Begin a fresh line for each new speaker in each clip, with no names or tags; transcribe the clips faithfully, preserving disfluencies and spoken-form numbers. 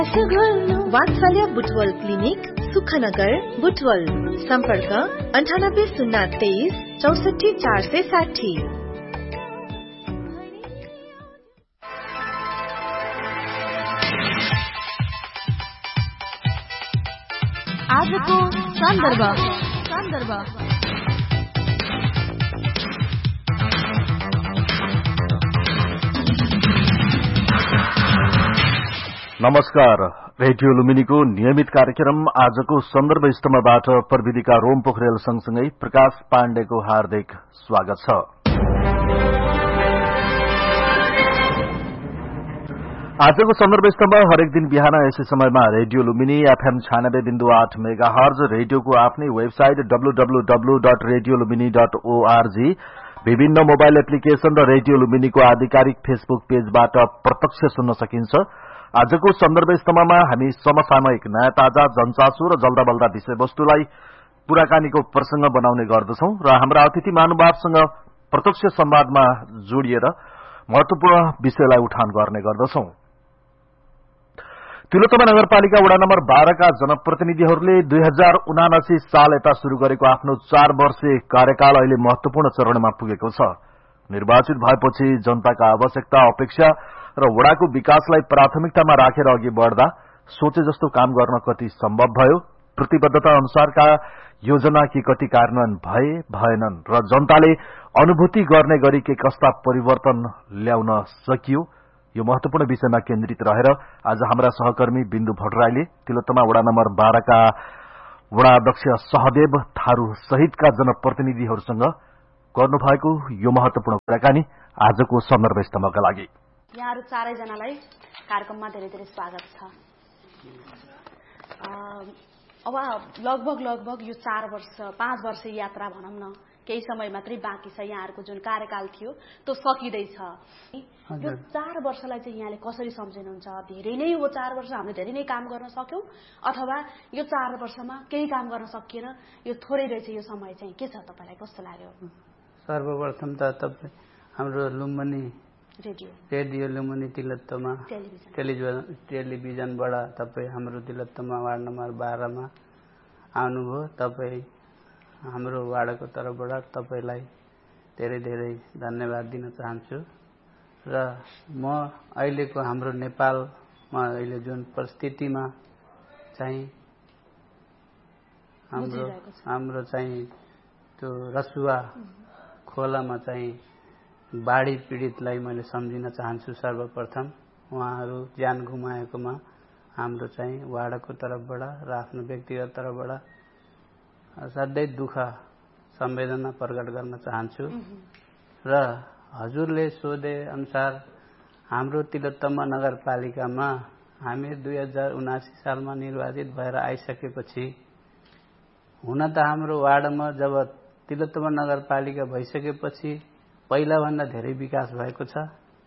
वात्सल्य बुटवल क्लिनिक सुखनगर बुटवल सम्पर्क अन्ठानब्बे शून्य तेइस चौसठी चार सय साठी।
आजको सन्दर्भ सन्दर्भ
नमस्कार। रेडियो लुम्बिनीको नियमित कार्यक्रम आजको सन्दर्भ स्तम्भबाट प्रविधिका रोम पोखरेल सँगसँगै प्रकाश पाण्डेको हार्दिक स्वागत छ। आजको सन्दर्भ स्तम्भ हरेक दिन बिहान यसै समयमा रेडियो लुम्बिनी एफएम छानब्बे बिन्दु आठ मेगा हर्ज, रेडियोको आफ्नै website W W W dot radio Lumbini dot ORG, विभिन्न मोबाइल एप्लिकेशन र रेडियो लुम्बिनीको आधिकारिक फेसबुक पेजबाट प्रत्यक्ष सुन्न सकिन्छ। आजको सन्दर्भ स्तम्भमा हामी समसामयिक नयाँ ताजा जनचासो र जल्दा बल्दा विषयवस्तुलाई कुराकानीको प्रसंग बनाउने गर्दछौं र हाम्रा अतिथि महानुभावसँग प्रत्यक्ष संवादमा जोडिएर महत्वपूर्ण विषयलाई उठान गर्ने गर्दछौं। तिलोत्तमा नगरपालिका वडा नम्बर बाह्रका जनप्रतिनिधिहरूले दुई हजार उनासी साल यता शुरू गरेको आफ्नो चार वर्षे कार्यकाल अहिले महत्वपूर्ण चरणमा पुगेको छ। निर्वाचित भएपछि जनताका आवश्यकता, अपेक्षा र वडाको विकासलाई प्राथमिकतामा राखेर अघि बढ़दा सोचे जस्तो काम गर्न कति सम्भव भयो, प्रतिबद्धता अनुसारका योजना के कति कार्यान्वयन भए भएनन् र जनताले अनुभूति गर्ने गरी के कस्ता परिवर्तन ल्याउन सकियो, यो महत्वपूर्ण विषयमा केन्द्रित रहेर आज हाम्रा सहकर्मी बिन्दु भट्टराईले तिलोत्तमा वडा नम्बर बाह्रका वडा अध्यक्ष सहदेव थारू सहितका जनप्रतिनिधिहरूसँग गर्नुभएको यो महत्वपूर्ण कुराकानी आजको सन्दर्भ स्तम्भका लागि।
यहाँहरू चारैजनालाई कार्यक्रममा धेरै धेरै स्वागत छ। अब लगभग लगभग यो चार वर्ष पाँच वर्ष यात्रा भनौं न, केही समय मात्रै बाँकी छ। यहाँहरूको जुन कार्यकाल थियो त्यो सकिँदैछ। यो चार वर्षलाई चाहिँ यहाँले कसरी सम्झिनुहुन्छ? धेरै नै हो चार वर्ष, हामीले धेरै नै काम गर्न सक्यौं अथवा यो चार वर्षमा केही काम गर्न सकिएन, यो थोरै रहेछ यो समय चाहिँ के छ तपाईलाई कस्तो लाग्यो?
सर्वप्रथम त तपाईँ हाम्रो Lumbini
radio
radio Lumbini Tilottama television टेलिभिजनबाट तपाईँ हाम्रो तिलोत्तमा वार्ड नम्बर बाह्रमा आउनुभयो। तपाईँ हाम्रो वार्डको तर्फबाट तपाईलाई धेरै धेरै धन्यवाद दिन चाहन्छु। र म अहिलेको हाम्रो नेपालमा अहिले जुन परिस्थितिमा चाहिँ हाम्रो हाम्रो चाहिँ त्यो रसुवा खोलामा चाहिँ बाढी पीडितलाई मैले सम्झिन चाहन्छु। सर्वप्रथम उहाँहरू ज्यान गुमाएकोमा हाम्रो चाहिँ वार्डको तर्फबाट र आफ्नो व्यक्तिगत तर्फबाट असाध्यै दुःख संवेदना प्रकट गर्न चाहन्छु। र हजुरले सोधे अनुसार हाम्रो तिलोत्तमा नगरपालिकामा हामी दुई हजार उनासी सालमा निर्वाचित भएर आइसकेपछि, हुन त हाम्रो वार्डमा जब तिलोत्तमा नगरपालिका भइसकेपछि पहिला भन्दा धेरै विकास भएको छ,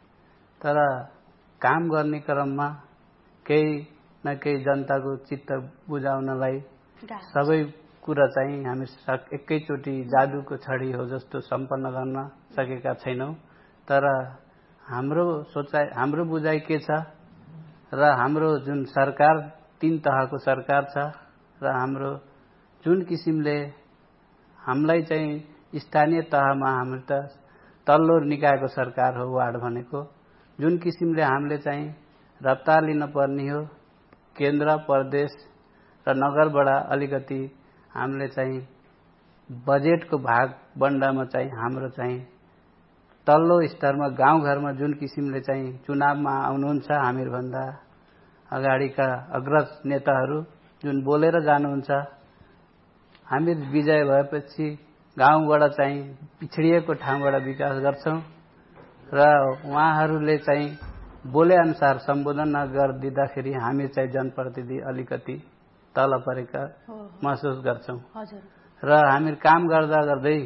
तर काम गर्ने क्रममा केही न केही जनताको चित्त बुझाउनलाई सबै कुरा चाहिँ हामी एकैचोटि जादुको छडी हो जस्तो सम्पन्न गर्न सकेका छैनौं। तर हाम्रो सोचाइ हाम्रो बुझाइ के छ र हाम्रो जुन सरकार तीन तहको सरकार छ र हाम्रो जुन किसिमले हामीलाई चाहिँ स्थानीय तहमा हाम्रो त तल्लो निकायको सरकार हो वार्ड भनेको, जुन किसिमले हामीले चाहिँ रफ्तार लिन पर्ने हो केन्द्र प्रदेश र नगरबाट अलिकति हामीले चाहिँ बजेटको भाग बन्डामा चाहिँ हाम्रो चाहिँ तल्लो स्तरमा गाउँघरमा जुन किसिमले चाहिँ चुनावमा आउनुहुन्छ हामीभन्दा अगाडिका अग्रज नेताहरू जुन बोलेर जानुहुन्छ, हामी विजय भएपछि गाउँबाट चाहिँ पिछडिएको ठाउँबाट विकास गर्छौं र उहाँहरूले चाहिँ बोले अनुसार सम्बोधन नगरिदिँदाखेरि हामी चाहिँ जनप्रतिनिधि अलिकति तल परेका महसुस गर्छौं। र हामी काम गर्दा गर्दै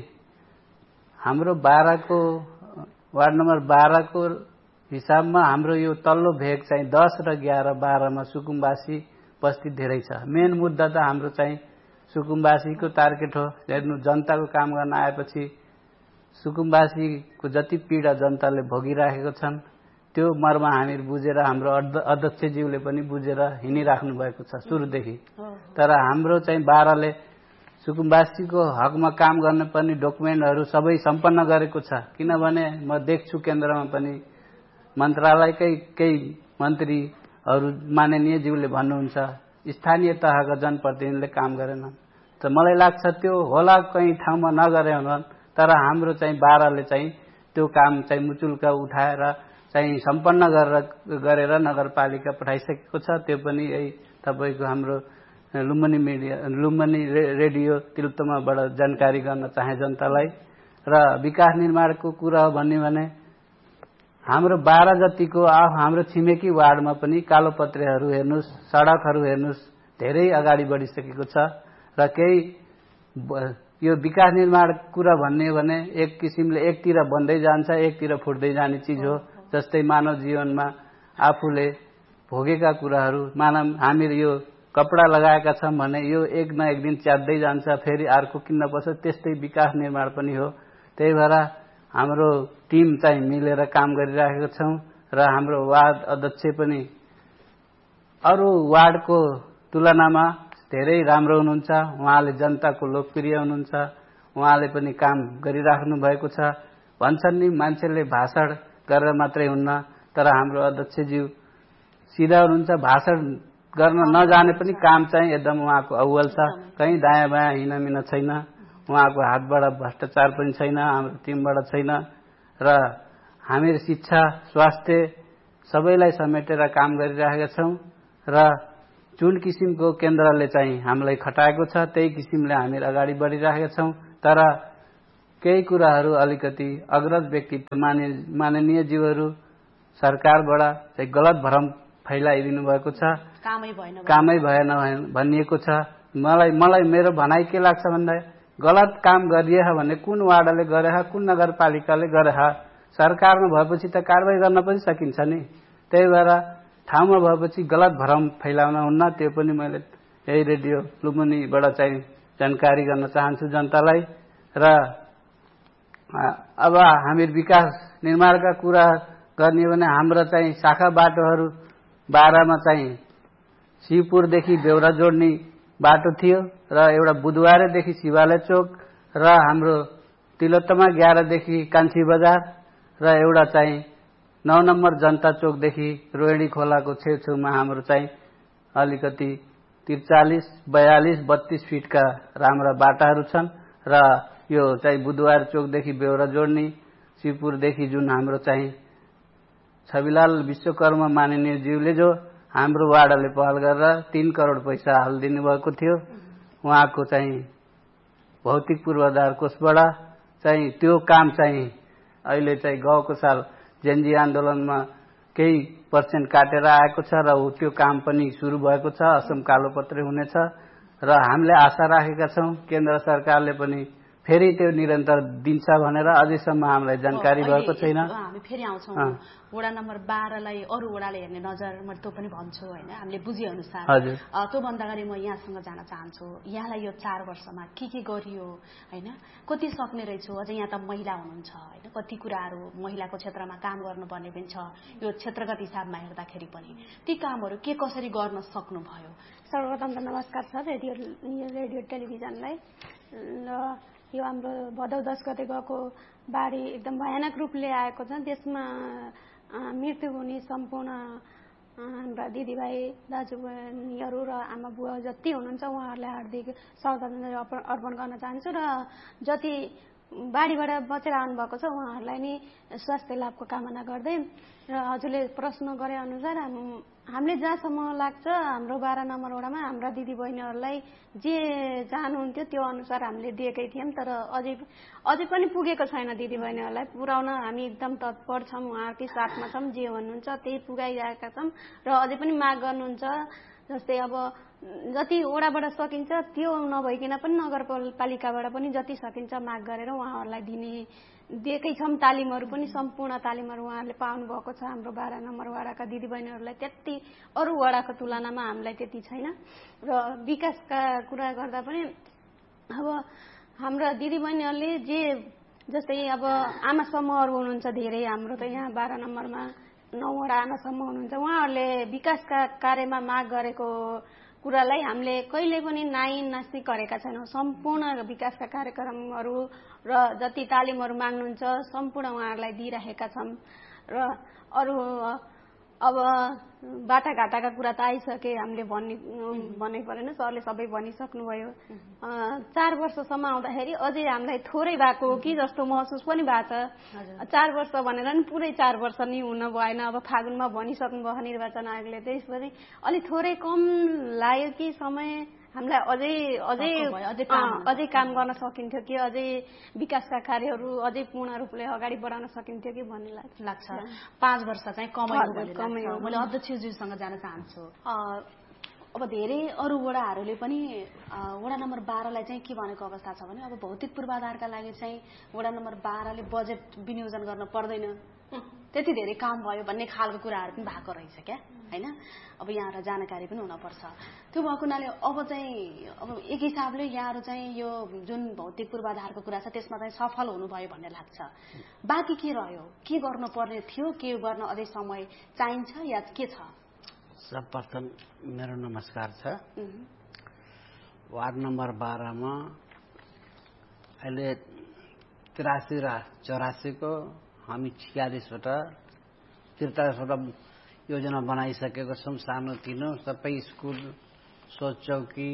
हाम्रो बाह्रको वार्ड नम्बर बाह्रको हिसाबमा हाम्रो यो तल्लो भेग चाहिँ दस र एघार बाह्रमा सुकुम्बासी उपस्थित धेरै छ। मेन मुद्दा त हाम्रो चाहिँ सुकुम्बासीको टार्गेट हो। हेर्नु, जनताको काम गर्न आएपछि सुकुम्बासीको जति पीडा जनताले भोगिराखेको छन् त्यो मर्म हामीहरू बुझेर हाम्रो अध्यक्षज्यूले पनि बुझेर हिँडिराख्नु भएको छ सुरुदेखि। तर हाम्रो चाहिँ बाह्रले सुकुम्बासीको हकमा काम गर्नुपर्ने डकुमेन्टहरू सबै सम्पन्न गरेको छ। किनभने म देख्छु केन्द्रमा पनि मन्त्रालयकै केही मन्त्रीहरू माननीय ज्यूले भन्नुहुन्छ स्थानीय तहका जनप्रतिनिधिले काम गरेनन्। त मलाई लाग्छ त्यो होला कहीँ ठाउँमा नगरे हुनन्, तर हाम्रो चाहिँ बाह्रले चाहिँ त्यो काम चाहिँ मुचुल्का उठाएर चाहिँ सम्पन्न गरेर गरेर नगरपालिका पठाइसकेको छ। त्यो पनि यही तपाईँको हाम्रो लुम्बिनी मिडिया लुम्बिनी रेडियो तिलोत्तमाबाट जानकारी गर्न चाहे जनतालाई। र विकास निर्माणको कुरा हो भन्ने भने हाम्रो बाह्र जतिको हाम्रो छिमेकी वार्डमा पनि कालोपत्रेहरू हेर्नुहोस्, सडकहरू हेर्नुहोस् धेरै अगाडि बढिसकेको छ। र केही यो विकास निर्माण कुरा भन्ने भने एक किसिमले एकतिर बन्दै जान्छ एकतिर फुट्दै जाने चिज हो। जस्तै मानव जीवनमा आफूले भोगेका कुराहरू मानव हामीले यो कपडा लगाएका छौँ भने यो एक न एक दिन च्यात्दै जान्छ, फेरि अर्को किन्न पर्छ। त्यस्तै विकास निर्माण पनि हो। त्यही भएर हाम्रो टिम चाहिँ मिलेर काम गरिरहेका छौँ र हाम्रो वार्ड अध्यक्ष पनि अरू वार्डको तुलनामा धेरै राम्रो हुनुहुन्छ। उहाँले जनताको लोकप्रिय हुनुहुन्छ। उहाँले पनि काम गरिराख्नु भएको छ। भन्छन् नि मान्छेले भाषण गरेर मात्रै हुन्न, तर हाम्रो अध्यक्षज्यू सिधा हुनुहुन्छ। भाषण गर्न नजाने पनि काम चाहिँ एकदम उहाँको अव्वल छ। कहीँ दायाँ बायाँ हिँडमिन छैन। उहाँको हातबाट भ्रष्टाचार पनि छैन, हाम्रो टिमबाट छैन। र हामीहरू शिक्षा स्वास्थ्य सबैलाई समेटेर काम गरिरहेका छौँ। र जुन किसिमको केन्द्रले चाहिँ हामीलाई खटाएको छ त्यही किसिमले हामीहरू अगाडि बढिरहेका छौँ। तर केही कुराहरू अलिकति अग्रज व्यक्तित्व माननीय ज्यूहरू सरकारबाट चाहिँ गलत भ्रम फैलाइदिनु भएको छ।
कामै भएन
कामै भएन भनिएको छ। मलाई मलाई मेरो भनाइ के लाग्छ भन्दा गलत काम गरिए भने कुन वार्डले गरे कुन नगरपालिकाले गरे सरकारमा भएपछि त कारबाही गर्न पनि सकिन्छ नि। त्यही भएर ठाउँमा भएपछि गलत भ्रम फैलाउन हुन्न। त्यो पनि मैले यही रेडियो लुम्बिनीबाट चाहिँ जानकारी गर्न चाहन्छु जनतालाई। र अब हामीहरू विकास निर्माणका कुरा गर्ने भने हाम्रो चाहिँ शाखा बाटोहरू बाह्रमा चाहिँ शिवपुरदेखि बेउरा जोड्ने बाटो थियो र एउटा बुधबारेदेखि शिवालय चोक र हाम्रो तिलोत्तमा एघारदेखि कान्छी बजार र एउटा चाहिँ नौ नम्बर जनता चोकदेखि रोहिणी खोलाको छेउछेउमा हाम्रो चाहिँ अलिकति त्रिचालिस बयालिस बत्तीस फिटका राम्रा बाटाहरू छन्। र यो चाहिँ बुधबार चोकदेखि बेउरा जोड्ने शिवपुरदेखि जुन हाम्रो चाहिँ छविलाल विश्वकर्मा माननीय ज्यूले जो हाम्रो वार्डले पहल गरेर तीन करोड पैसा हालिदिनु भएको थियो। उहाँको चाहिँ भौतिक पूर्वाधार कोषबाट चाहिँ त्यो काम चाहिँ अहिले चाहिँ गएको साल जेनजी आन्दोलनमा केही पर्सेन्ट काटेर आएको छ र त्यो काम पनि सुरु भएको छ। असम कालोपत्रे हुनेछ र हामीले आशा राखेका छौँ केन्द्र सरकारले पनि फेरि त्यो निरन्तर दिन्छ भनेर। अझैसम्म हामीलाई जानकारी भएको छैन।
हामी फेरि आउँछौँ वडा नम्बर बाह्रलाई अरू वडाले हेर्ने नजर म त्यो पनि भन्छु होइन, हामीले बुझे अनुसार। त्यो भन्दा अगाडि म यहाँसँग जान चाहन्छु, यहाँलाई यो चार वर्षमा के के गरियो होइन, कति सक्ने रहेछु। अझै यहाँ त महिला हुनुहुन्छ होइन, कति कुराहरू महिलाको क्षेत्रमा काम गर्नुपर्ने पनि छ यो क्षेत्रगत हिसाबमा हेर्दाखेरि पनि। ती कामहरू के कसरी गर्न सक्नुभयो?
सर्वप्रथम त नमस्कार छ रेडियो रेडियो टेलिभिजनलाई। र यो हाम्रो भदौ दस गते गएको बाढी एकदम भयानक रूपले आएको छ। त्यसमा मृत्यु हुने सम्पूर्ण हाम्रा दिदीभाइ दाजुबहिनीहरू र आमा बुवा जति हुनुहुन्छ उहाँहरूलाई हार्दिक श्रद्धाञ्जली अर्पण गर्न चाहन्छु। र जति बाढीबाट बचेर आउनुभएको छ उहाँहरूलाई नि स्वास्थ्य लाभको कामना गर्दै र हजुरले प्रश्न गरे अनुसार हामीले जहाँसम्म लाग्छ हाम्रो बाह्र नम्बर वडामा हाम्रा दिदीबहिनीहरूलाई जे चाहनुहुन्थ्यो त्यो अनुसार हामीले दिएकै थियौँ। तर अझै अझै पनि पुगेको छैन दिदीबहिनीहरूलाई पुर्याउन। हामी एकदम तत्पर छौँ, उहाँहरूकै साथमा छौँ। जे भन्नुहुन्छ त्यही पुगाइरहेका छौँ र अझै पनि माग गर्नुहुन्छ। जस्तै अब जति वडाबाट सकिन्छ त्यो नभइकन पनि नगरपालिकाबाट पनि जति सकिन्छ माग गरेर उहाँहरूलाई दिने दिएकै छौँ। तालिमहरू पनि सम्पूर्ण तालिमहरू उहाँहरूले पाउनु भएको छ। हाम्रो बाह्र नम्बर वडाका दिदीबहिनीहरूलाई त्यति अरू वडाको तुलनामा हामीलाई त्यति छैन। र विकासका कुरा गर्दा पनि अब हाम्रा दिदीबहिनीहरूले जे जस्तै अब आमा समूहहरू हुनुहुन्छ धेरै। हाम्रो त यहाँ बाह्र नम्बरमा नौवटा आनासम्म हुनुहुन्छ। उहाँहरूले विकासका कार्यमा माग गरेको कुरालाई हामीले कहिले पनि नाइ नास्ति गरेका छैनौँ। सम्पूर्ण विकासका कार्यक्रमहरू र जति तालिमहरू माग्नुहुन्छ सम्पूर्ण उहाँहरूलाई दिइरहेका छौँ। र अरू अब बाटाघाटाका कुरा त आइसके, हामीले भन्ने भन्नै परेन, सरले सबै भनिसक्नुभयो। चार वर्षसम्म आउँदाखेरि अझै हामीलाई थोरै भएको हो कि जस्तो महसुस पनि भएको छ। चार वर्ष भनेर नि पुरै चार वर्ष नि हुन भएन। अब फागुनमा भनिसक्नुभयो निर्वाचन आयोगले, त्यसपछि अलिक थोरै कम लाग्यो कि समय हामीलाई अझै अझै अझै काम गर्न सकिन्थ्यो कि अझै विकासका कार्यहरू अझै पूर्ण रूपले अगाडि बढाउन सकिन्थ्यो कि भन्ने
लाग्छ। पाँच वर्ष चाहिँ कमै हो। मैले अध्यक्षज्यूसँग जान चाहन्छु। अब धेरै अरू वडाहरूले पनि वडा नम्बर बाह्रलाई चाहिँ के भनेको अवस्था छ भने अब भौतिक पूर्वाधारका लागि चाहिँ वडा नम्बर बाह्रले बजेट विनियोजन गर्न पर्दैन, त्यति धेरै काम भयो भन्ने खालको कुराहरू पनि भएको रहेछ क्या, होइन? अब यहाँहरूलाई जानकारी पनि हुनपर्छ। त्यो भएको हुनाले अब चाहिँ अब एक हिसाबले यहाँहरू चाहिँ यो जुन भौतिक पूर्वाधारको कुरा छ त्यसमा चाहिँ सफल हुनुभयो भन्ने लाग्छ। बाँकी के रह्यो, के गर्नुपर्ने थियो, के गर्न अझै समय चाहिन्छ या के छ?
सर्वप्रथम मेरो नमस्कार छ। वार्ड नम्बर बाह्रमा अहिले तिरासी र चौरासीको हामी छियालिसवटा त्रितालिसवटा योजना बनाइसकेको छौँ। सानो तिनो सबै स्कुल, शौच चौकी,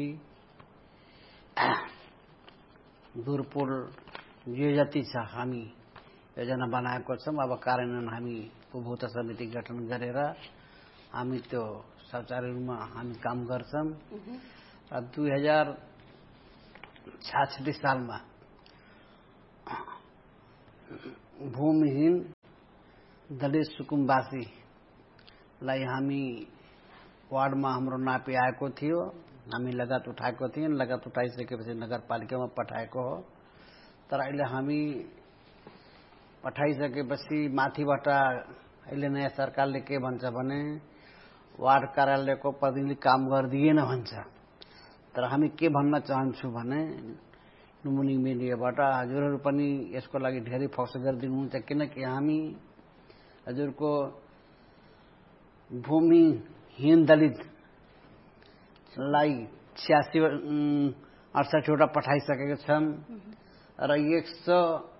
दूरपुल जे जति छ हामी योजना बनाएको छौँ। अब कार्यान्वयन हामी उपभोक्ता समिति गठन गरेर हामी त्यो शौचालयमा हामी काम गर्छौँ। र दुई हजार छ्यासठी सालमा भूमिहीन दलित सुकुम्बासीलाई हामी वार्डमा हाम्रो नापी आएको थियो। हामी लगात उठाएको थियौँ। लगात उठाइसकेपछि नगरपालिकामा पठाएको हो। तर अहिले हामी पठाइसकेपछि माथिबाट अहिले नयाँ सरकारले के भन्छ भने वार्ड कार्यालयको प्रतिनिधि काम गरिदिएन भन्छ। तर हामी के भन्न चाहन्छु भने लुम्बिनी मिडियाबाट हजुरहरू पनि यसको लागि धेरै फोकस गरिदिनुहुन्छ, किनकि हामी हजुरको भूमिहीन दलितलाई छ्यासी अडसठीवटा पठाइसकेका छन् र एक सौ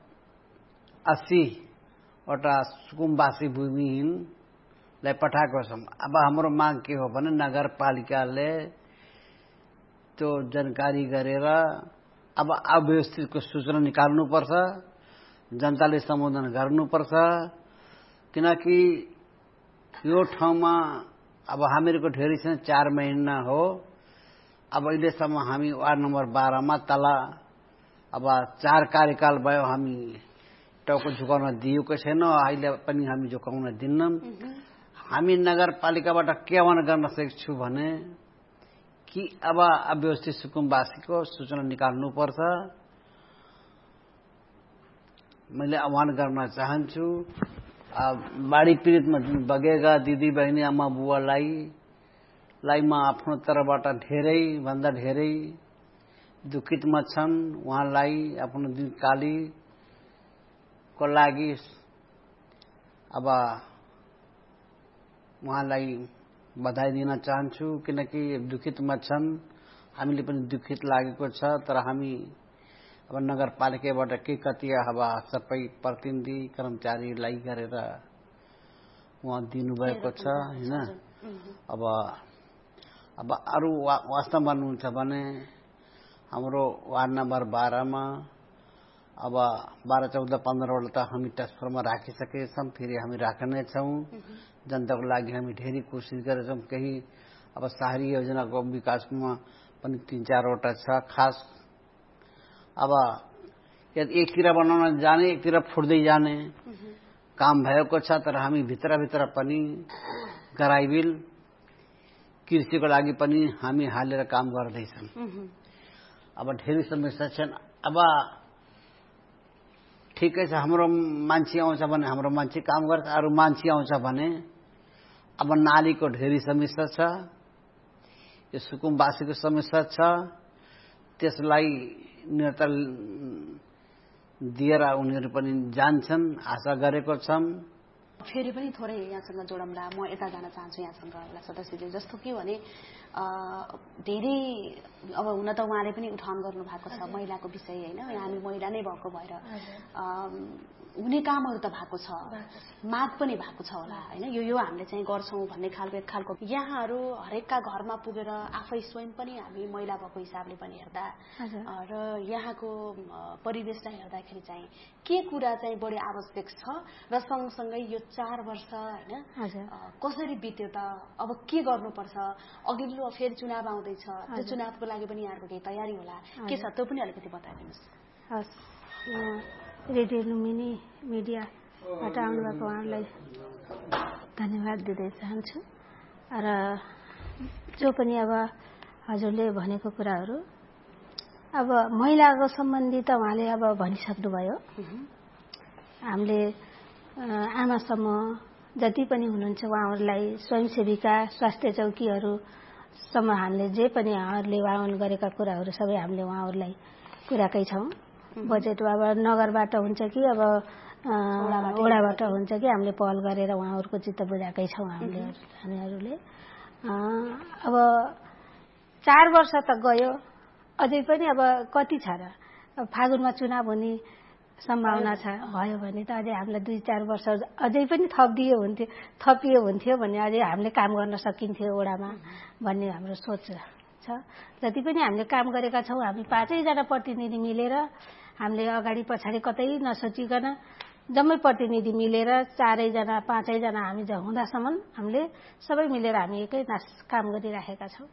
अस्सीवटा सुकुम्बासी भूमिहीनलाई पठाएको छौँ। अब हाम्रो माग के हो भने नगरपालिकाले त्यो जानकारी गरेर अब अव्यवस्थितको सूचना निकाल्नुपर्छ, जनताले सम्बोधन गर्नुपर्छ। किनकि यो ठाउँमा अब हामीहरूको ढेरी छ चार महिना हो। अब अहिलेसम्म हामी वार्ड नम्बर बाह्रमा तला अब चार कार्यकाल भयो हामी टाउको झुकाउन दिएको छैन, अहिले पनि हामी झुकाउन दिन्नौँ। हामी नगरपालिकाबाट के आह्वान गर्न सक्छु भने कि अब अव्यवस्थित सुकुम्बासीको सूचना निकाल्नुपर्छ। मैले आह्वान गर्न चाहन्छु बाढी पीडितमा जुन बगेका दिदी बहिनी आमा बुवालाई लाई म आफ्नो तर्फबाट धेरै भन्दा धेरै दुखितमा छन्। उहाँलाई आफ्नो दिनकालीको लागि अब उहाँलाई बधाई दिन चाहन्छु, किनकि दुखितमा छन्। हामीले पनि दुखित लागेको छ। तर हामी अब नगरपालिकाबाट के कति अब सबै प्रतिनिधि कर्मचारीलाई गरेर उहाँ दिनुभएको छ, होइन? अब अब अरू वास्तवमा भन्नुहुन्छ भने हाम्रो वार्ड नम्बर बाह्रमा अब बाह्र चौध पन्ध्रवटा त हामी ट्रान्सफरमा राखिसकेका छौँ, फेरि हामी राख्ने छौँ। जनताको लागि हामी धेरै कोसिस गरेछौँ। केही अब शहरी योजनाको विकासमा पनि तीन चारवटा छ खास। अब एकतिर बनाउन जाने एकतिर फुट्दै जाने काम भएको छ। तर हामी भित्रभित्र पनि गराइबिल कृषिको लागि पनि हामी हालेर काम गर्दैछौँ। अब धेरै समस्या छन्। अब ठिकै छ, हाम्रो मान्छे आउँछ भने हाम्रो मान्छे काम गर्छ, अरू मान्छे आउँछ भने अब नालीको धेरै समस्या छ, यो सुकुम्बासीको समस्या छ। त्यसलाई निरन्तर दिएर उनीहरू पनि जान्छन्, आशा गरेको छौँ।
फेरि पनि थोरै यहाँसँग जोडौँला, म यता जान चाहन्छु यहाँसँग एउटा सदस्यज्यू। जस्तो के भने धेरै अब हुन त उहाँले पनि उठान गर्नु भएको छ महिलाको विषय होइन, हामी महिला नै भएको भएर हुने कामहरू त भएको छ, माग पनि भएको छ होला होइन, यो यो हामीले चाहिँ गर्छौँ भन्ने खालको एक खालको। यहाँहरू हरेकका घरमा पुगेर आफै स्वयं पनि हामी महिला भएको हिसाबले पनि हेर्दा र यहाँको परिवेशलाई हेर्दाखेरि चाहिँ के कुरा चाहिँ बढी आवश्यक छ र सँगसँगै यो चार वर्ष होइन कसरी बित्यो त, अब के गर्नुपर्छ, अघिल्लो फेरि चुनाव आउँदैछ, त्यो चुनावको लागि पनि यहाँको केही तयारी होला के छ त्यो पनि अलिकति बताइदिनुहोस्।
हस्, रेडियो लुम्बिनी मिडियाबाट आउनुभएको उहाँलाई धन्यवाद दिँदै चाहन्छु। र जो पनि अब हजुरले भनेको कुराहरू अब महिलाको सम्बन्धी त उहाँले अब भनिसक्नुभयो। हामीले आमासम्म जति पनि हुनुहुन्छ उहाँहरूलाई स्वयंसेविका स्वास्थ्य चौकीहरूसम्म हामीले जे पनि उहाँहरूले आह्वान गरेका कुराहरू सबै हामीले उहाँहरूलाई कुराकै छौँ। बजेट अब नगरबाट हुन्छ कि अब वडाबाट हुन्छ कि हामीले पहल गरेर उहाँहरूको चित्त बुझाएकै छौँ हामीले हामीहरूले। अब चार वर्ष त गयो, अझै पनि अब कति छ र, अब फागुनमा चुनाव हुने सम्भावना छ, भयो भने त अझै हामीलाई दुई चार वर्ष अझै पनि थपिदियो हुन्थ्यो थपियो हुन्थ्यो भने अझै हामीले काम गर्न सकिन्थ्यो वडामा भन्ने हाम्रो सोच छ। जति पनि हामीले काम गरेका छौँ हामी पाँचैजना प्रतिनिधि मिलेर हामीले अगाडि पछाडि कतै नसोचिकन जम्मै प्रतिनिधि मिलेर चारैजना पाँचैजना हामी हुँदासम्म हामीले सबै मिलेर हामी एकै काम गरिराखेका छौँ।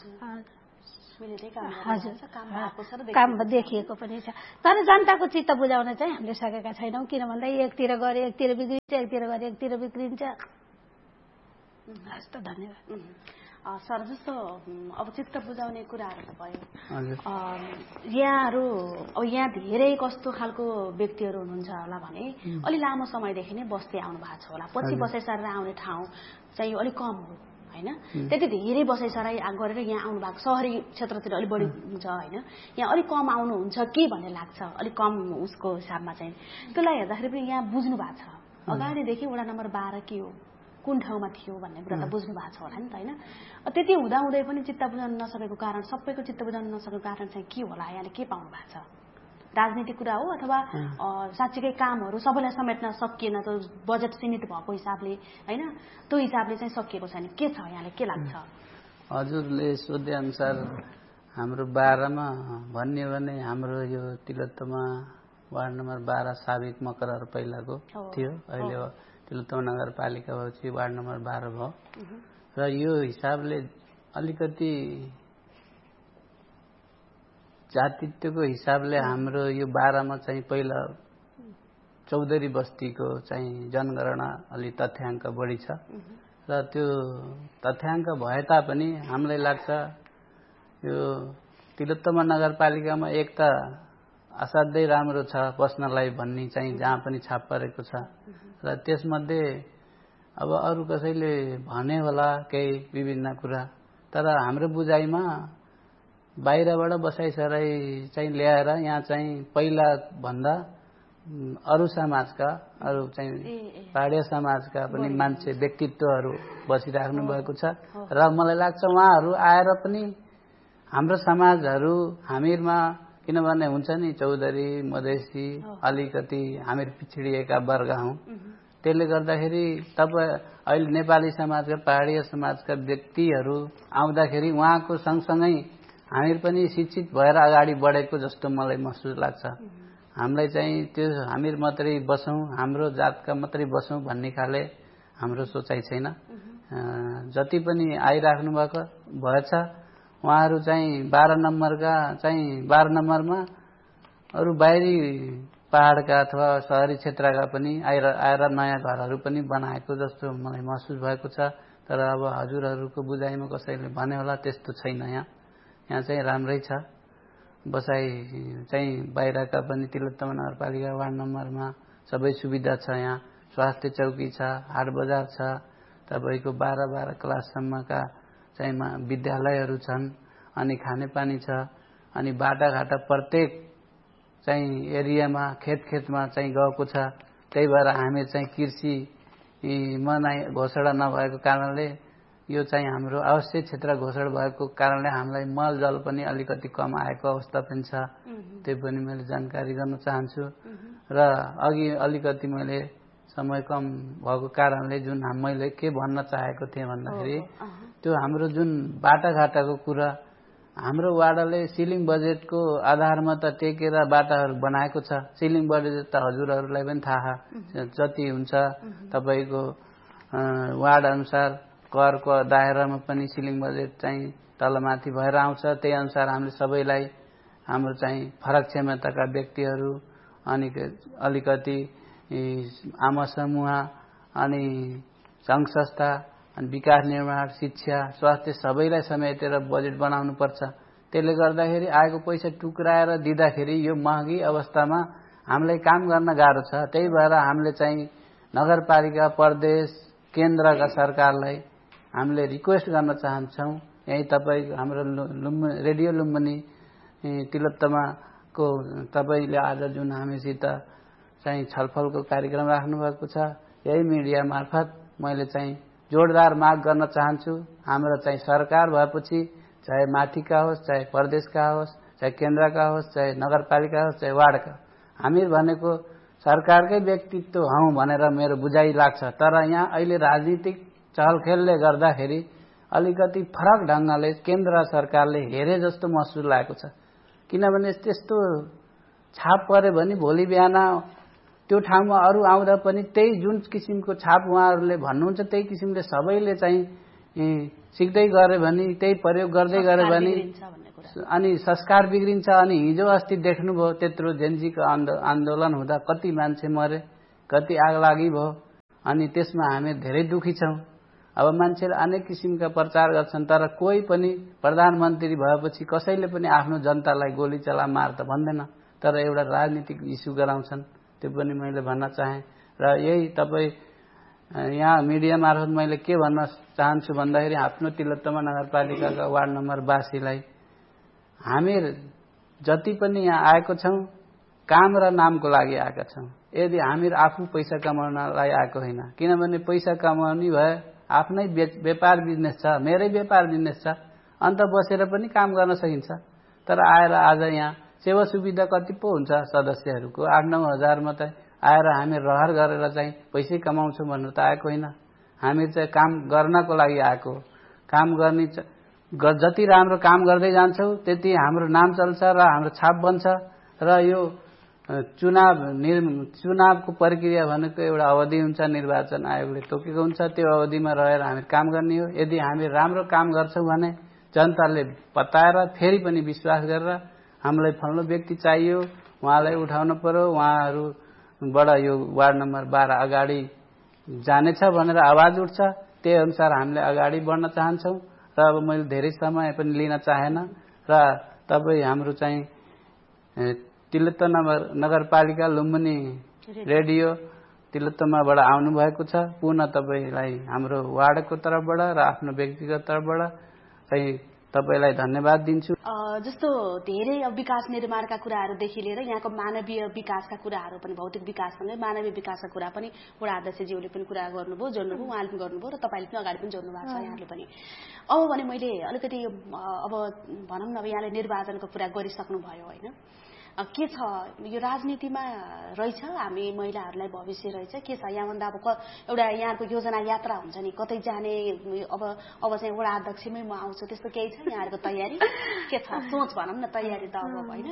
हजुर, काम देखिएको पनि छ, तर जनताको चित्त बुझाउन चाहिँ हामीले सकेका छैनौँ। किन भन्दा एकतिर गरे एकतिर बिग्रिन्छ, एकतिर गरे एकतिर बिग्रिन्छ। हस् त, धन्यवाद।
सर, जस्तो अब चित्त बुझाउने कुराहरू त भयो, यहाँहरू अब यहाँ धेरै कस्तो खालको व्यक्तिहरू हुनुहुन्छ होला भने अलि लामो समयदेखि नै बस्दै आउनु भएको छ होला, पछि बसाइ सरेर आउने ठाउँ चाहिँ अलिक कम हो होइन, त्यति धेरै बसाइ सराई गरेर यहाँ आउनु भएको शहरी क्षेत्रतिर अलिक बढी हुन्छ होइन, यहाँ अलिक कम आउनुहुन्छ कि भन्ने लाग्छ, अलिक कम उसको हिसाबमा चाहिँ। त्यसलाई हेर्दाखेरि पनि यहाँ बुझ्नु भएको छ अगाडिदेखि वडा नम्बर बाह्र के हो, कुन ठाउँमा थियो भन्ने कुरा त बुझ्नु भएको छ होला नि त होइन। त्यति हुँदाहुँदै पनि चित्त बुझाउन नसकेको कारण, सबैको चित्त बुझाउन नसकेको कारण चाहिँ के होला, यहाँले के पाउनु भएको छ? राजनीतिक कुरा हो अथवा साँच्चीकै कामहरू सबैलाई समेट्न सकिएन, त बजेट सीमित भएको हिसाबले होइन, त्यो हिसाबले चाहिँ सकिएको छैन, के छ यहाँले के लाग्छ?
हजुरले सोधे अनुसार हाम्रो बाह्रमा भन्ने भने हाम्रो यो तिलोत्तमा वार्ड नम्बर बाह्र साबिक मकरहरू पहिलाको थियो, अहिले तिलोत्तमा नगरपालिका भएपछि वार्ड नम्बर बाह्र भयो। र यो हिसाबले अलिकति जातित्वको हिसाबले हाम्रो यो बाह्रमा चाहिँ पहिला चौधरी बस्तीको चाहिँ जनगणना अलि तथ्याङ्क बढी छ र त्यो तथ्याङ्क भए तापनि हामीलाई लाग्छ यो तिलोत्तमा नगरपालिकामा एक त असाध्यै राम्रो छ बस्नलाई भन्ने चाहिँ जहाँ पनि छाप परेको छ र त्यसमध्ये अब अरू कसैले भने होला केही विभिन्न कुरा, तर हाम्रो बुझाइमा बाहिरबाट बसाइसराई चाहिँ ल्याएर यहाँ चाहिँ पहिला भन्दा अरू समाजका अरू चाहिँ पहाडिया समाजका पनि मान्छे व्यक्तित्वहरू बसिराख्नु भएको छ र मलाई लाग्छ उहाँहरू आएर पनि हाम्रो समाजहरू हामीरमा, किनभने हुन्छ नि चौधरी मधेसी अलिकति हामी पिछडिएका वर्ग हौँ, त्यसले गर्दाखेरि तपाईँ अहिले नेपाली समाजका पहाडिया समाजका व्यक्तिहरू आउँदाखेरि उहाँको सँगसँगै हामी पनि शिक्षित भएर अगाडि बढेको जस्तो मलाई महसुस लाग्छ। हामीलाई चाहिँ त्यो हामी मात्रै बसौँ, हाम्रो जातका मात्रै बसौँ भन्ने खाले हाम्रो सोचाइ छैन। जति पनि आइराख्नु भएको भएछ उहाँहरू चाहिँ बाह्र नम्बरका चाहिँ बाह्र नम्बरमा अरू बाहिरी पहाडका अथवा शहरी क्षेत्रका पनि आएर आएर नयाँ घरहरू पनि बनाएको जस्तो मलाई महसुस भएको छ। तर अब हजुरहरूको बुझाइमा कसैले भने होला त्यस्तो छैन, यहाँ यहाँ चाहिँ राम्रै छ बसाइ चाहिँ बाहिरका पनि तिलोत्तमा नगरपालिका वार्ड नम्बरमा सबै सुविधा छ। यहाँ स्वास्थ्य चौकी छ, हाट बजार छ, तपाईँको बाह्र बाह्र क्लाससम्मका चाहिँ विद्यालयहरू छन्, अनि खानेपानी छ, अनि बाटाघाटा प्रत्येक चाहिँ एरियामा खेत खेतमा चाहिँ गएको छ। त्यही भएर हामी चाहिँ कृषि मनाइ घोषणा नभएको कारणले यो चाहिँ हाम्रो आवश्यक क्षेत्र घोषणा भएको कारणले हामीलाई मलजल पनि अलिकति कम आएको अवस्था पनि छ। त्यो पनि मैले जानकारी गर्न चाहन्छु। र अघि अलिकति मैले समय कम भएको कारणले जुन मैले के भन्न चाहेको थिएँ भन्दाखेरि त्यो हाम्रो जुन बाटाघाटाको कुरा हाम्रो वाडाले सिलिङ बजेटको आधारमा त टेकेर बाटाहरू बनाएको छ। सिलिङ बजेट त हजुरहरूलाई पनि थाहा जति हुन्छ तपाईँको वार्ड अनुसार करको दायरामा पनि सिलिङ बजेट चाहिँ तलमाथि भएर आउँछ। त्यही अनुसार हामीले सबैलाई हाम्रो चाहिँ फरक क्षमताका व्यक्तिहरू अनि अलिकति आमा समूह अनि सङ्घ संस्था अनि विकास निर्माण शिक्षा स्वास्थ्य सबैलाई समेटेर बजेट बनाउनु पर्छ। त्यसले गर्दाखेरि आएको पैसा टुक्राएर दिँदाखेरि यो महँगी अवस्थामा हामीलाई काम गर्न गाह्रो छ। त्यही भएर हामीले चाहिँ नगरपालिका प्रदेश केन्द्रका सरकारलाई हामीले रिक्वेस्ट गर्न चाहन्छौँ। यही तपाईँ हाम्रो लुम्ब रेडियो लुम्बिनी तिलोत्तमाको तपाईँले आज जुन हामीसित चाहिँ छलफलको कार्यक्रम राख्नुभएको छ यही मिडिया मार्फत मैले चाहिँ जोडदार माग गर्न चाहन्छु। हाम्रो चाहिँ सरकार भएपछि चाहे माथिका होस् चाहे प्रदेशका होस् चाहे केन्द्रका होस् चाहे नगरपालिका होस् चाहे वार्डका हामी भनेको सरकारकै व्यक्तित्व हौं भनेर मेरो बुझाइ लाग्छ। तर यहाँ अहिले राजनीतिक चहलखेलले गर्दाखेरि अलिकति फरक ढंगले केन्द्र सरकारले हेरे जस्तो महसुस लागेको छ। किनभने त्यस्तो छाप परे भने भोलि बिहान त्यो ठाउँमा अरू आउँदा पनि त्यही जुन किसिमको छाप उहाँहरूले भन्नुहुन्छ त्यही किसिमले सबैले चाहिँ सिक्दै गरे भने त्यही प्रयोग गर्दै गरे भने अनि संस्कार बिग्रिन्छ। अनि हिजो अस्ति देख्नुभयो त्यत्रो जेन्जीको आन्दोलन हुँदा कति मान्छे मरे कति आगलागी भयो अनि त्यसमा हामी धेरै दुखी छौं। अब मान्छेले अनेक किसिमका प्रचार गर्छन् तर कोही पनि प्रधानमन्त्री भएपछि कसैले पनि आफ्नो जनतालाई गोली चला मार त भन्दैन तर एउटा राजनीतिक इस्यु गराउँछन्। त्यो पनि मैले भन्न चाहे। र यही तपाईँ यहाँ मिडिया मार्फत मैले के भन्न चाहन्छु भन्दाखेरि आफ्नो तिलोत्तमा नगरपालिकाका वार्ड नम्बर बासीलाई हामी जति पनि यहाँ आएको छौं काम र नामको लागि आएका छौं। यदि हामी आफू पैसा कमाउनलाई आएको होइन। किनभने पैसा कमाउने भए आफ्नै व्यापार बिजनेस छ मेरै व्यापार बिजनेस छ अन्त बसेर पनि काम गर्न सकिन्छ। तर आएर आज यहाँ सेवा सुविधा कति पो हुन्छ सदस्यहरूको आठ नौ हजार मात्रै आएर हामी रहर गरेर चाहिँ पैसै कमाउँछौँ भन्नु त आएको होइन। हामी चाहिँ काम गर्नको लागि आएको काम गर्ने जति राम्रो काम गर्दै जान्छौँ त्यति हाम्रो नाम चल्छ र हाम्रो छाप बन्छ। र यो चुनाव चुनावको प्रक्रिया भनेको एउटा अवधि हुन्छ निर्वाचन आयोगले तोकेको हुन्छ। त्यो अवधिमा रहेर हामी काम गर्ने हो। यदि हामी राम्रो काम गर्छौँ भने जनताले बताएर फेरि पनि विश्वास गरेर हामीलाई फल्लो व्यक्ति चाहियो उहाँलाई उठाउन पर्यो उहाँहरूबाट यो वार्ड नम्बर बाह्र अगाडि जानेछ भनेर आवाज उठ्छ। त्यही अनुसार हामीले अगाडि बढ्न चाहन्छौँ। र अब मैले धेरै समय पनि लिन चाहेन र तपाईँ हाम्रो चाहिँ तिलोत्तमा नगरपालिका लुम्बिनी रेडियो तिलोत्तमाबाट आउनु भएको छ। पुनः तपाईँलाई हाम्रो वार्डको तर्फबाट र आफ्नो व्यक्तिगत तर्फबाट चाहिँ तपाईलाई धन्यवाद दिन्छु।
जस्तो धेरै विकास निर्माणका कुराहरूदेखि लिएर यहाँको मानवीय विकासका कुराहरू पनि भौतिक विकाससँगै मानवीय विकासका कुरा पनि वडा अध्यक्षज्यूले पनि कुरा गर्नुभयो जोड्नुभयो उहाँले पनि गर्नुभयो र तपाईँले पनि अगाडि पनि जोड्नु भएको छ यहाँले पनि। अब भने मैले अलिकति अब भनौँ न अब यहाँले निर्वाचनको कुरा गरिसक्नु भयो होइन के छ यो राजनीतिमा रहेछ हामी महिलाहरूलाई भविष्य रहेछ के छ यहाँभन्दा अब एउटा यहाँको योजना यात्रा हुन्छ नि कतै जाने अब अब चाहिँ वडा अध्यक्षमै म आउँछु त्यस्तो केही छ यहाँहरूको तयारी के छ सोच भनौँ न तयारी त अब होइन।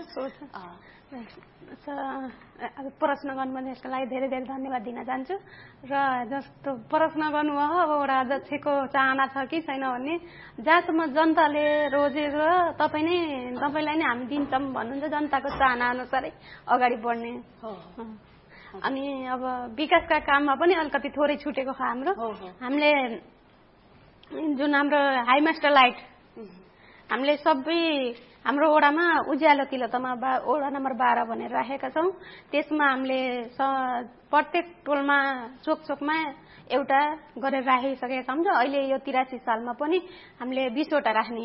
अब प्रश्न गर्नुभयो यसको लागि धेरै धेरै धन्यवाद दिन चाहन्छु। र जस्तो प्रश्न गर्नुभयो अब वडा अध्यक्षको चाहना छ कि छैन भन्ने जहाँसम्म जनताले रोजेर तपाईँ नै तपाईँलाई नै हामी दिन्छौँ भन्नुहुन्छ जनताको चाहना अनुसारै अगाडि बढ्ने। अनि अब विकासका काममा पनि अलिकति थोरै छुटेको छ हाम्रो। हामीले जुन हाम्रो हाई मास्टर लाइट हामीले सबै हाम्रो वडामा उज्यालो तिलोत्तमा वडा नम्बर बाह्र भनेर राखेका छौँ। त्यसमा हामीले प्रत्येक टोलमा चोक चोकमा एउटा गरेर राखिसकेका छौँ। र अहिले यो तिरासी सालमा पनि हामीले बीसवटा राख्ने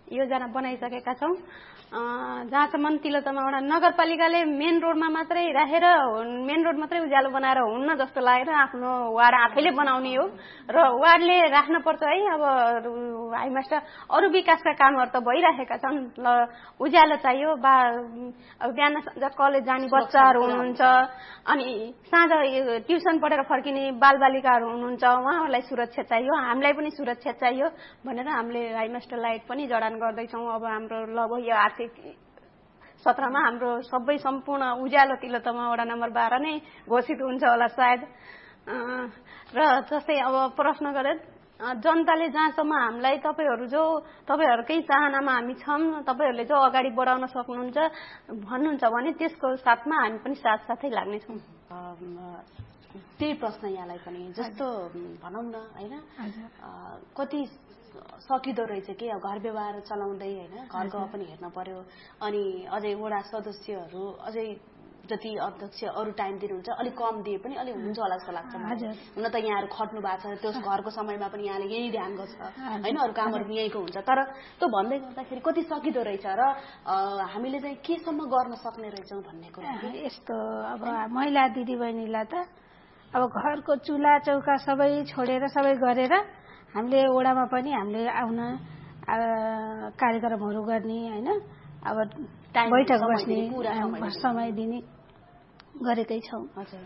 योजना बनाइसकेका छौँ। जहाँसम्म तिलोत्तमा वडा नगरपालिकाले मेन रोडमा मात्रै राखेर मेन रोड मात्रै उज्यालो बनाएर हुन्न जस्तो लागेर आफ्नो वार्ड आफैले बनाउने हो र वार्डले राख्नुपर्छ है। अब हाई मास्टर अरू विकासका कामहरू त भइराखेका छन्, ल उज्यालो चाहियो। बा बिहान साँझ कलेज जाने बच्चाहरू हुनुहुन्छ, अनि साँझ ट्युसन पढेर फर्किने बालबालिकाहरू हुनुहुन्छ, उहाँहरूलाई सुरक्षा चाहियो, हामीलाई पनि सुरक्षा चाहियो भनेर हामीले हाई मास्टर लाइट पनि जडान गर्दैछौँ। अब हाम्रो लगभग यो आर्थिक सत्रमा हाम्रो सबै सम्पूर्ण उज्यालो तिलोत्तमा वडा नम्बर बाह्र नै घोषित हुन्छ होला सायद। र जस्तै अब प्रश्न गरे जनताले जहाँसम्म हामीलाई तपाईँहरू जो तपाईँहरूकै चाहनामा हामी छौँ, तपाईँहरूले जो अगाडि बढाउन सक्नुहुन्छ भन्नुहुन्छ भने त्यसको साथमा हामी पनि साथसाथै लाग्नेछौँ।
त्यही प्रश्न यहाँलाई पनि जस्तो भनौँ न होइन, कति सकिदो रहेछ कि अब घर व्यवहार चलाउँदै होइन, घरको पनि हेर्न पर्यो, अनि अझै वडा सदस्यहरू अझै जति अध्यक्ष अरू टाइम दिनुहुन्छ अलिक कम दिए पनि अलिक हुन्छ होला जस्तो लाग्छ। हुन त यहाँहरू खट्नु भएको छ, त्यो घरको समयमा पनि यहाँले यही ध्यान गर्छ होइन, अरू कामहरू पनि यहीँको हुन्छ। तर त्यो भन्दै गर्दाखेरि कति सकिदो रहेछ र हामीले चाहिँ केसम्म गर्न सक्ने रहेछौँ भन्ने कुरा
यस्तो। अब महिला दिदीबहिनीलाई त अब घरको चुल्हा चौका सबै छोडेर सबै गरेर हामीले वडामा पनि हामीले आउन कार्यक्रमहरू गर्ने होइन, अब बैठक बस्ने समय दिने गरेकै छौँ।
हजुर,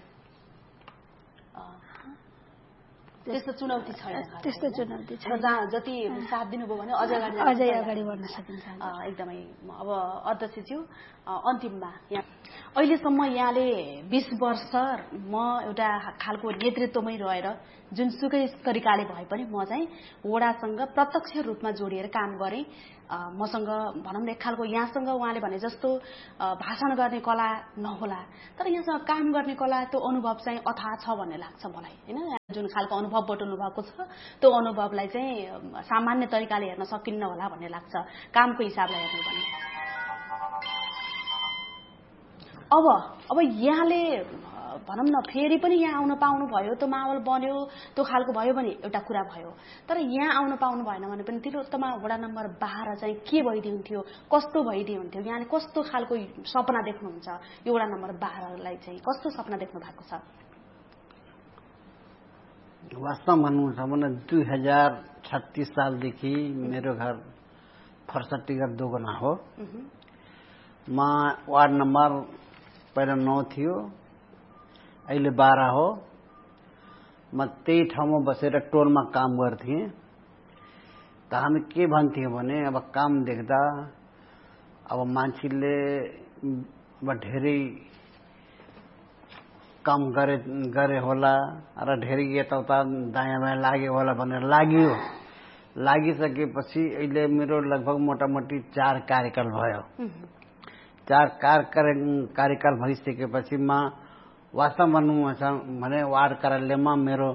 त्यस्तो चुनौती छैन,
त्यस्तो चुनौती छैन।
जति साथ दिनुभयो भने अझै अगाडि
अझै अगाडि बढ्न सकिन्छ
एकदमै। अब अध्यक्षज्यू अन्तिममा यहाँ अहिलेसम्म यहाँले बीस वर्ष म एउटा खालको नेतृत्वमै रहेर जुनसुकै तरिकाले भए पनि म चाहिँ वडासँग प्रत्यक्ष रूपमा जोडिएर काम गरेँ। मसँग भनौँ न एक खालको यहाँसँग उहाँले भने जस्तो भाषण गर्ने कला नहोला, तर यहाँसँग काम गर्ने कला त्यो अनुभव चाहिँ अथाह छ भन्ने लाग्छ मलाई होइन। जुन खालको अनुभव बटुल्नु भएको छ त्यो अनुभवलाई चाहिँ सामान्य तरिकाले हेर्न सकिन्न होला भन्ने लाग्छ कामको हिसाबले हेर्नु भने। अब अब यहाँले भनौँ न फेरि पनि यहाँ आउन पाउनु भयो, त्यो माहौल बन्यो, त्यो खालको भयो भने एउटा कुरा भयो। तर यहाँ आउन पाउनु भएन भने पनि तिलोत्तमा वडा नम्बर बाह्र चाहिँ के भइदिनुहुन्थ्यो, कस्तो भइदिनुहुन्थ्यो, यहाँले कस्तो खालको सपना देख्नुहुन्छ यो वडा नम्बर बाह्रलाई चाहिँ कस्तो सपना देख्नु भएको छ?
वास्तवमा भन्नुहुन्छ भने दुई हजार छत्तीस सालदेखि मेरो घर फर्सट्टीघर दोगुना हो। म वार्ड नम्बर पहिला नौ थियो, अहिले बाह्र हो। म त्यही ठाउँमा बसेर टोलमा काम गर्थेँ। त हामी के भन्थ्यौँ भने अब काम देख्दा अब मान्छेले धेरै काम गरे गरे होला र धेरै यताउता दायाँ बायाँ लाग्यो होला भनेर लाग्यो। लागिसकेपछि अहिले मेरो लगभग मोटामोटी चार कार्यकाल भयो। चार कार्यकाल भइसकेपछि म वास्तवमा भन्नु छ भने वार्ड कार्यालयमा मेरो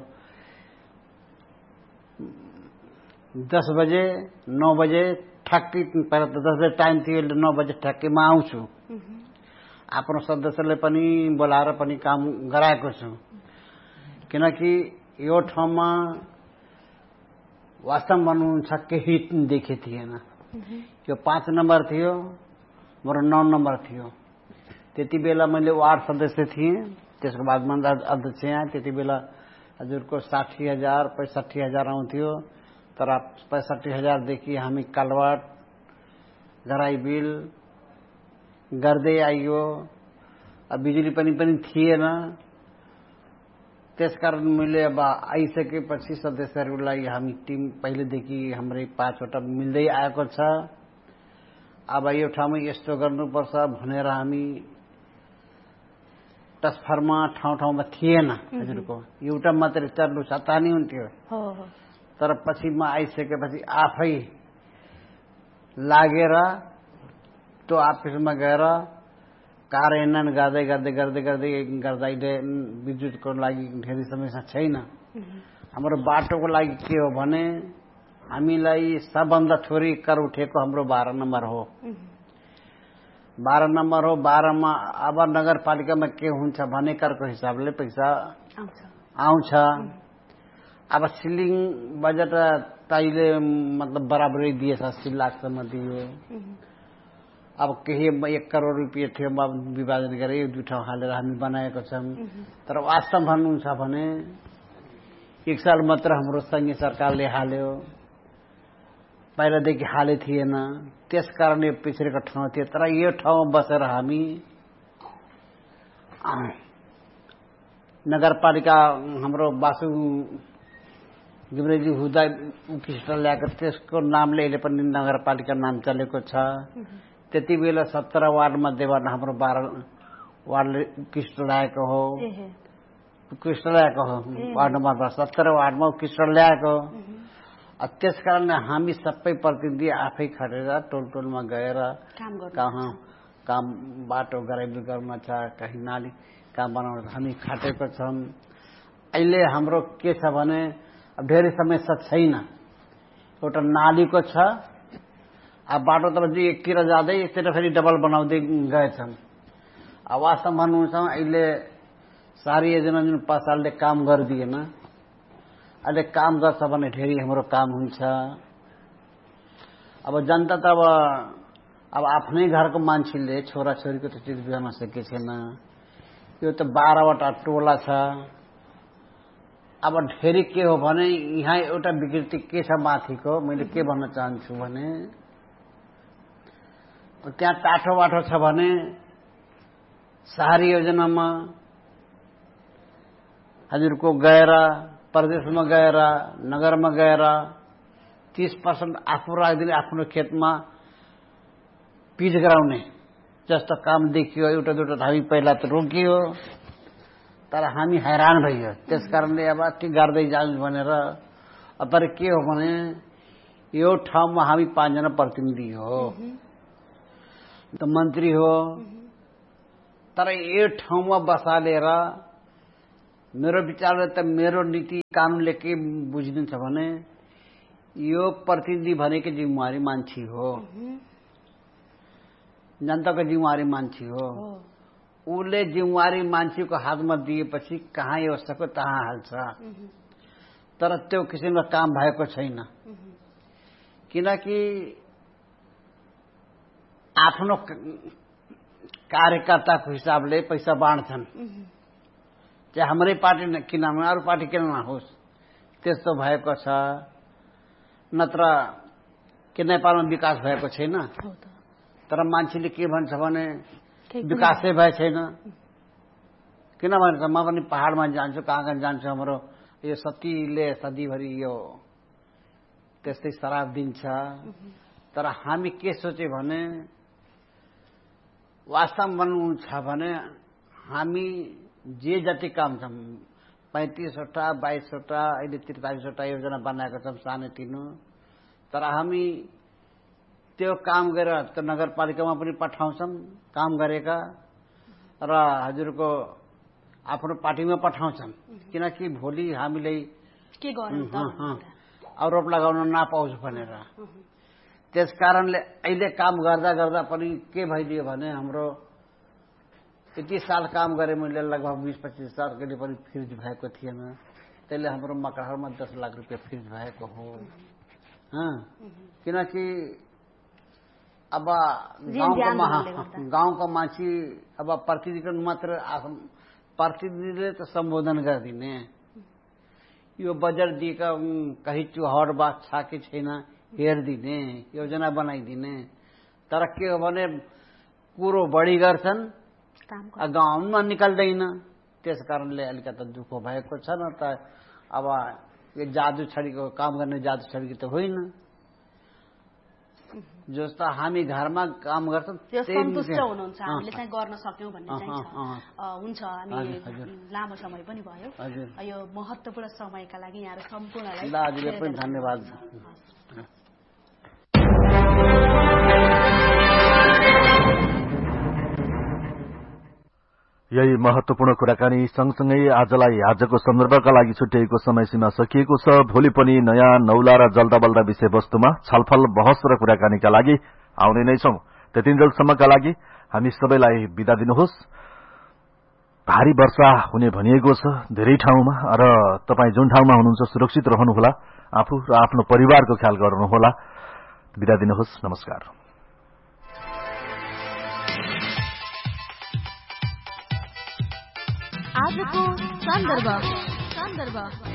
दस बजे नौ बजे ठ्याक्कै, पहिला त दस बजे टाइम थियो, नौ बजे ठ्याक्कै म आउँछु। आफ्नो सदस्यले पनि बोलाएर पनि काम गराएको छु, किनकि यो ठाउँमा वास्तवमा भन्नुहुन्छ केही देखे थिएन। यो पाँच नम्बर थियो, मेरो नौ नम्बर थियो। त्यति बेला मैले वार्ड सदस्य थिएँ, त्यसको बादमा अध्यक्ष आएँ। त्यति बेला हजुरको साठी हजार पैँसठी हजार आउँथ्यो, तर पैँसठी हजारदेखि हामी कालवाट गराई बिल गर्दै आइयो। बिजुली पनि पनि थिएन। त्यसकारण मैले अब आइसकेपछि सदस्यहरूलाई हामी टिम पहिलेदेखि हाम्रै पाँचवटा मिल्दै आएको छ। अब यो ठाउँमा यस्तो गर्नुपर्छ भनेर हामी ट्रान्सफर्मा ठाउँ ठाउँमा थिएन हजुरको, एउटा मात्रै चालु सत्ता नै हुन्थ्यो। तर पछि म आइसकेपछि आफै लागेर त्यो अफिसमा गएर कार्यान्वयन गर्दै गर्दै गर्दै गर्दै गर्दा अहिले विद्युतको लागि धेरै समस्या छैन। हाम्रो बाटोको लागि के हो भने हामीलाई सबभन्दा थोरै कर उठेको हाम्रो बाह्र नम्बर हो। बाह्र नम्बर हो। बाह्रमा अब नगरपालिकामा के हुन्छ भने करको हिसाबले पैसा आउँछ। अब सिलिङ बजेट तैले मतलब बराबरै दिएछ अस्सी लाखसम्म दियो। अब केही एक करोड रुपियाँ थियो विभाजन गरेर यो दुई ठाउँ हालेर हामी बनाएको छौँ। तर वास्तव भन्नुहुन्छ भने एक साल मात्र हाम्रो सङ्घीय सरकारले हाल्यो, पहिलादेखि हाले थिएन। त्यस कारण यो पिछडेको ठाउँ थियो। तर यो ठाउँमा बसेर हामी नगरपालिका हाम्रो बासु घिमिरेजी हुँदा उत्कृष्ट ल्याएको त्यसको नामले अहिले पनि नगरपालिका नाम चलेको छ। त्यति बेला सत्र वार्ड मध्येबाट हाम्रो बाह्र वार्डले उत्कृष्ट ल्याएको हो उत्कृष्ट ल्याएको हो वार्ड नम्बर सत्र वार्डमा उत्कृष्ट ल्याएको। त्यस कारण हामी सबै प्रतिनिधि आफै खटेर टोल टोलमा गएर कहाँ काम बाटो गराइबी गर्न छ, कहीँ नाली काम बनाउन हामी खटेको छौँ। अहिले हाम्रो के छ भने धेरै समस्या छैन। एउटा नालीको छ, अब बाटो त एकतिर जाँदै एकतिर फेरि डबल बनाउँदै गएछन्। अब वास्तवमा भन्नुहुन्छ अहिले सारी योजना जुन पाँच सालले काम गरिदिएन, अहिले काम गर्छ भने धेरै हाम्रो काम हुन्छ। अब जनता त अब अब आफ्नै घरको मान्छेले छोराछोरीको त चिज गर्न सकेको छैन। यो त बाह्रवटा टोला छ। अब धेरै के हो भने यहाँ एउटा विकृति के छ माथिको, मैले के भन्न चाहन्छु भने त्यहाँ टाठो बाटो छ भने शहरी योजनामा हजुरको गएर प्रदेशमा गएर नगरमा गएर तीस पर्सेंट आफू राखिदिने आफ्नो खेतमा पिच गराउने जस्तो काम देखियो। एउटा दुईटा हामी पहिला त रोकियो, तर हामी हैरान भइयो। त्यस कारणले अब ती गर्दै जानु भनेर अब तर के हो भने यो ठाउँमा हामी पाँचजना प्रतिनिधि हो, त मन्त्री हो, तर यो ठाउँमा बसालेर मेरो विचारले त मेरो नीति कानूनले के बुझिदिन्छ भने यो प्रतिनिधि भनेको जिम्मेवारी मान्छे हो, जनताको जिम्मेवारी मान्छे हो। उसले जिम्मेवारी मान्छेको हातमा दिएपछि कहाँ व्यवस्थाको तहाँ हाल्छ। तर त्यो किसिमको काम भएको छैन, किनकि आफ्नो कार्यकर्ताको हिसाबले पैसा बाँड्छन्। चाहे हाम्रै पार्टी किन अरू पार्टी किन नहोस्, त्यस्तो भएको छ। नत्र के नेपालमा विकास भएको छैन, तर मान्छेले के भन्छ भने विकासै भए छैन। किन भन्छ म पनि पहाडमा जान्छु, कहाँ कहाँ जान्छु, हाम्रो यो सतीले सधैँभरि यो त्यस्तै शराब दिन्छ। तर हामी के सोचे भने वास्तवमा भन्नुहुन्छ भने हामी जे जति काम छ पैंतीसवटा बाइसवटा अहिले त्रिचालिसवटा योजना बनाएका छौँ सानोतिनो। तर हामी त्यो काम गरेर त नगरपालिकामा पनि पठाउँछौँ काम गरेका र हजुरको आफ्नो पार्टीमा पठाउँछन्, किनकि भोलि हामीले
के गर्नु
आरोप लगाउन नपाउँछ भनेर। त्यस कारणले अहिले काम गर्दा गर्दा पनि के भइदियो भने हाम्रो यति साल काम गरे मैले लगभग बीस पच्चीस साल कहिले पनि फ्रिज भएको थिएन। त्यसले हाम्रो मकराहरूमा दस लाख रुपियाँ फ्रिज भएको हो। किनकि अब गाउँको गाउँको मान्छे अब प्रतिनिधिको मात्र प्रतिनिधिले त सम्बोधन गरिदिने, यो बजेट दिएका कहीँ चुहार बाग छ कि छैन हेरिदिने, योजना बनाइदिने। तर के हो भने कुरो बढी गर्छन्, गाउँमा निकल्दैन। त्यस कारणले अलिकति दुःख भएको छ। न त अब यो जादु छडीको काम गर्ने जादु छडीको त होइन। जस्तो हामी घरमा काम गर्छौँ
सन्तुष्ट हुनुहुन्छ, हामीले चाहिँ गर्न सक्यौँ भन्ने चाहिँ हुन्छ। हामी लामो समय पनि भयो, यो महत्त्वपूर्ण समयका लागि यहाँहरू सम्पूर्णलाई
धन्यवाद।
यही महत्वपूर्ण कुराकानी सँगसँगै आजलाई आजको सन्दर्भका लागि छुट्याइएको समय सीमा सकिएको छ। भोलि पनि नयाँ नौला र जल्दा बल्दा विषयवस्तुमा छलफल बहस र कुराकानीका लागि आउने नै छौं। त्यतिन्जेलसम्मका लागि हामी सबैलाई बिदा दिनुहोस्। भारी वर्षा हुने भनिएको छ धेरै ठाउँमा र तपाईँ जुन ठाउँमा हुनुहुन्छ सुरक्षित रहनुहोला, आफू र आफ्नो परिवारको ख्याल गर्नुहोला। बिदा दिनुहोस्। नमस्कार।
आजको सन्दर्भ सन्दर्भ